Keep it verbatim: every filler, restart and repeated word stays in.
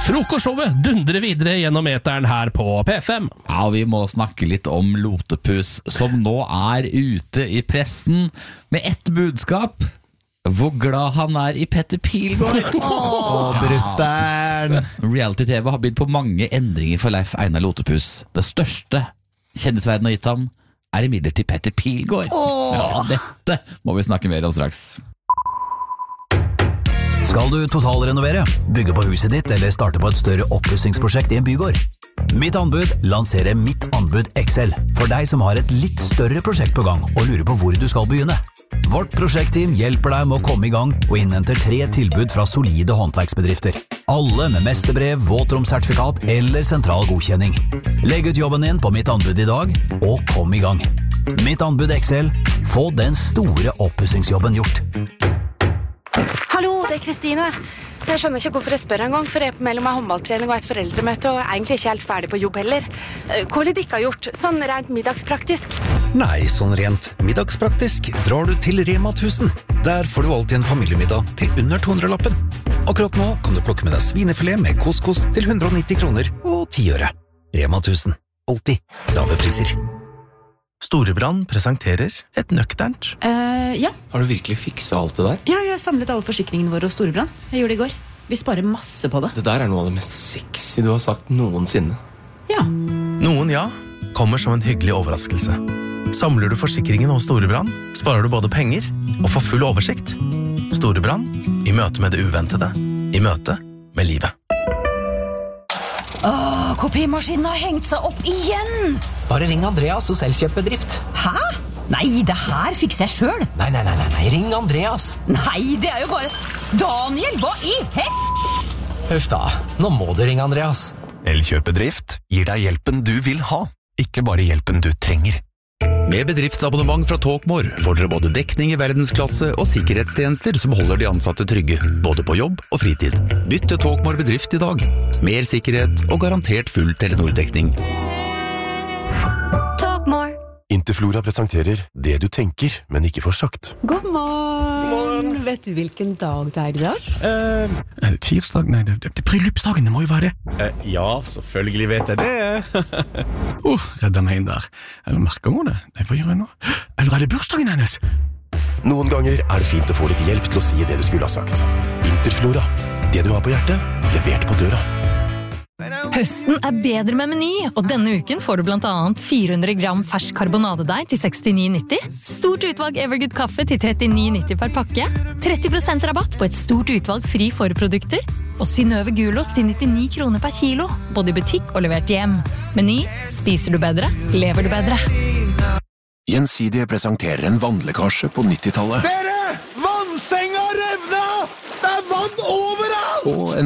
Frokostshowet dundrer videre gjennom eteren her på P fem. Ja, vi må snakke litt om Lotepus, som nå er ute i pressen med ett budskap. Hvor glad han er i Petter Pilgaard. Åh, brutter'n. Reality-T V har bydd på mange endringer for Leif Einar Lotepus. Det største kjendisverden har gitt ham er imidlertid Petter Pilgaard. Ja, dette må vi snakke mer om straks. Skal du totalrenovere, bygge på huset ditt eller starte på et større oppussingsprosjekt i en bygård? Mitt anbud lanserer Mitt anbud X L for deg som har et litt større prosjekt på gang og lurer på hvor du skal begynne. Vårt prosjektteam hjelper deg med å komme i gang og innhenter tre tilbud fra solide håndverksbedrifter. Alle med mesterbrev, våtromsertifikat eller sentral godkjenning. Legg ut jobben din på Mitt anbud i dag, og kom i gang. Mitt anbud X L. Få den store oppussingsjobben gjort. Hallo, det er Kristine. Jeg skjønner ikke hvorfor jeg spør en gang, for jeg er på mellom en håndballtrening og et foreldremøte, og er egentlig ikke helt ferdig på jobb heller. Hva vil dere ha gjort, sånn rent middagspraktisk? Nei, sånn rent middagspraktisk drar du til Rema tusen. Der får du alltid en familiemiddag til under to hundre-lappen. Akkurat nå kan du plukke med deg svinefilet med couscous til hundre og nitti kroner og ti øre. Rema tusen. Alltid lave priser. Storebrand presenterer et nøkternt. Uh, ja. Har du virkelig fikset alt det der? Ja, jeg har samlet alle forsikringene våre hos Storebrand. Jeg gjorde det i går. Vi sparer masse på det. Det der er noe av det mest sexy du har sagt noensinne. Ja. Noen ja, kommer som en hyggelig overraskelse. Samler du forsikringen hos Storebrand, sparer du både penger og får full oversikt. Storebrand, i møte med det uventede, i møte med livet. Åh, kopimaskinen har hengt seg opp igjen! Bare ring Andreas hos Elkjøp-bedrift. Hæ? Nei, det her fikser jeg selv. Nei, nei, nei, nei, nei, ring Andreas. Nei, det er jo bare... Daniel, hva i hel... Huff da, nå må du ringe Andreas. Elkjøp-bedrift gir deg hjelpen du vil ha, ikke bare hjelpen du trenger. Med bedriftsabonnement fra Talkmore får dere både dekning i verdensklasse og sikkerhetstjenester som holder de ansatte trygge, både på jobb og fritid. Bytt til Talkmore bedrift i dag. Mer sikkerhet og garantert full Telenor-dekning. Talkmore. Interflora presenterer det du tenker, men ikke får sagt. God morgen. God morgen. Vet du hvilken dag det er i dag? Uh, tirsdag? Nei, det, det, det bryllupsdagen, det må jo være det. Uh, ja, selvfølgelig vet jeg det. oh, redda meg inn der. Eller merker hun det? Nei, hva gjør jeg nå? Eller er det bursdagen hennes? Noen ganger er det fint å få litt hjelp til å si det du skulle ha sagt. Interflora. Det du har på hjertet, levert på døra. Høsten er bedre med Meny, og denne uken får du blant annet fire hundre gram fersk karbonadedeig til sekstini nitti, stort utvalg Evergood kaffe til trettini nitti per pakke, tretti prosent rabatt på et stort utvalg fri forprodukter, og Synnøve gulost til nittini kroner per kilo, både i butikk og levert hjem. Meny, spiser du bedre, lever du bedre. Gjensidige presenterer en vannlekkasje på nittitallet. Dere! Vannsenga revna! Det er vann overalt! Og en